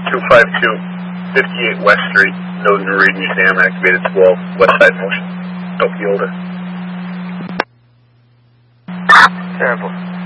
252, 58 West Street, Nose and Reed Museum, activated 12, west side motion. Tokyo. Sample.